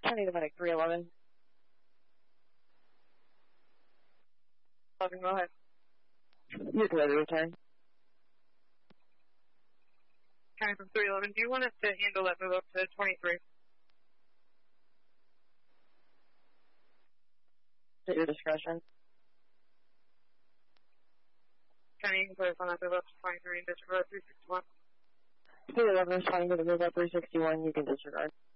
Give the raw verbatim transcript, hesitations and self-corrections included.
County to medic three eleven. eleven, go ahead. You're clear to return. County from three eleven, do you want us to handle that move up to twenty-three? At your discretion. County, you can put us on that move up to twenty-three, District Road three sixty-one. three eleven is trying to move up three sixty-one, you can disregard.